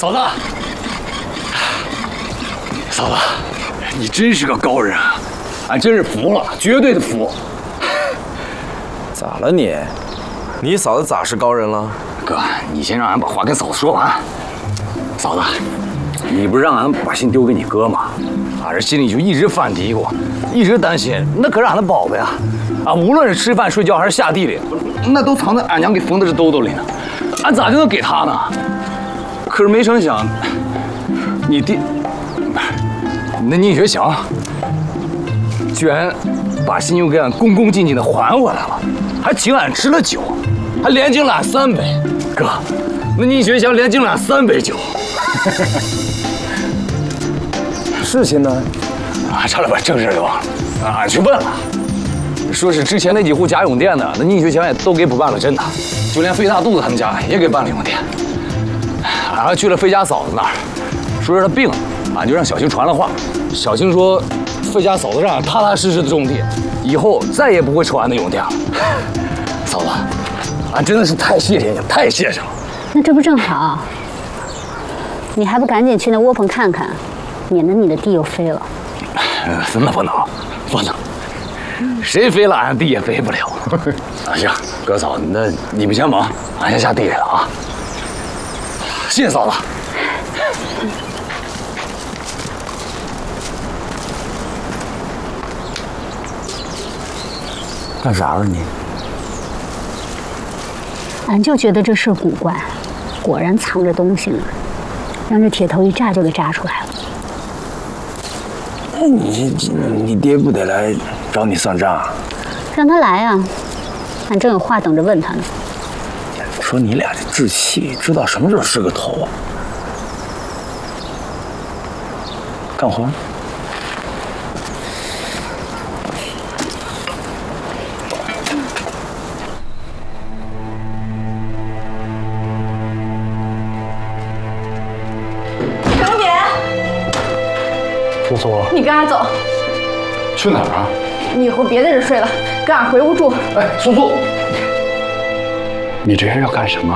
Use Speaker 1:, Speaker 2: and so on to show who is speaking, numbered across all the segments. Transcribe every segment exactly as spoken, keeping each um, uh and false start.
Speaker 1: 嫂子，嫂子，你真是个高人啊！俺真是服了，绝对的服。
Speaker 2: 咋了你？你嫂子咋是高人了？
Speaker 1: 哥，你先让俺把话跟嫂子说完。嫂子，你不是让俺把信丢给你哥吗？俺这心里就一直犯嘀咕，一直担心，那可是俺的宝贝啊！啊，无论是吃饭、睡觉还是下地里，那都藏在俺娘给缝的这兜兜里呢。俺咋就能给他呢？可是没成想，你弟，那宁学祥，居然把信又给俺恭恭敬敬的还回来了，还请俺吃了酒，还连敬了俺三杯。哥，那宁学祥连敬了俺三杯酒。
Speaker 2: 事情呢？
Speaker 1: 啊，差点把正事给忘了。啊，俺去问了，说是之前那几户贾永店的，那宁学祥也都给补办了真的，就连费大肚子他们家也给办了永店。俺还去了费家嫂子那儿，说是他病了，俺就让小青传了话。小青说，费家嫂子让俺踏踏实实的种地，以后再也不会愁俺的永店了。嫂子，俺真的是太谢谢你了，太谢谢了。
Speaker 3: 那这不正好？你还不赶紧去那窝棚看看，免得你的地又飞了。
Speaker 1: 那不能，不能，谁飞了俺地也飞不了。啊，行，哥嫂，那你们先忙，俺先下地里了啊。谢谢嫂子。
Speaker 2: 干啥了你？
Speaker 3: 俺就觉得这事古怪，果然藏着东西呢，让这铁头一炸就给炸出来了。
Speaker 2: 那你你爹不得来找你算账？
Speaker 3: 让他来啊，俺正有话等着问他呢。
Speaker 2: 说你俩这志气，知道什么时候是个头啊？干活。
Speaker 4: 程姐，
Speaker 1: 苏苏，
Speaker 4: 你跟俺走，
Speaker 1: 去哪儿啊？
Speaker 4: 你以后别在这睡了，跟俺回屋住。
Speaker 1: 哎，苏苏，你这是要干什么？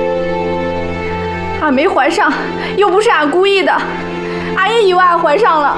Speaker 4: 俺没怀上，又不是俺故意的，俺也以为俺怀上了。